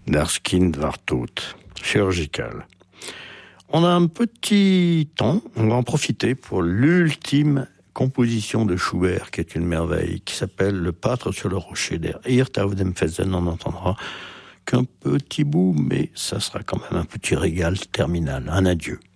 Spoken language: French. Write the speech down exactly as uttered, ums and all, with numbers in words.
d'Arskin Vartout, chirurgical. On a un petit temps, on va en profiter pour l'ultime composition de Schubert, qui est une merveille, qui s'appelle Le Pâtre sur le rocher der Hirt auf dem Felsen. On n'entendra qu'un petit bout, mais ça sera quand même un petit régal terminal. Un adieu.